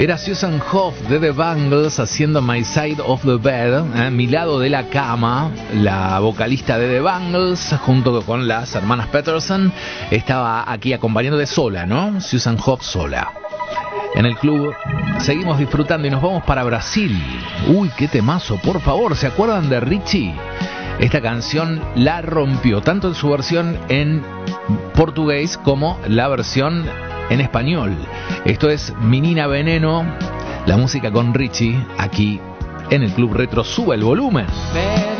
Era Susan Hoff de The Bangles haciendo My Side of the Bed, mi lado de la cama. La vocalista de The Bangles, junto con las hermanas Peterson, estaba aquí acompañando sola, ¿no? Susan Hoff sola. En el club seguimos disfrutando y nos vamos para Brasil. Uy, qué temazo, por favor, ¿se acuerdan de Richie? Esta canción la rompió, tanto en su versión en portugués como la versión en español. Esto es Menina Veneno, la música con Richie, aquí en el Club Retro. Sube el volumen.